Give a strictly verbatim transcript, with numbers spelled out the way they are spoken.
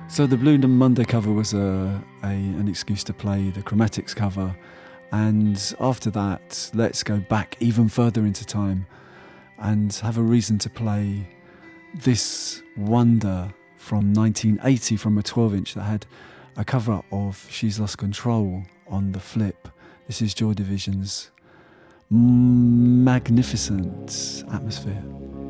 So the Blue Monday cover was a, a an excuse to play the Chromatics cover, and after that, let's go back even further into time and have a reason to play this wonder from nineteen eighty from a twelve inch that had a cover of She's Lost Control on the flip. This is Joy Division's magnificent Atmosphere.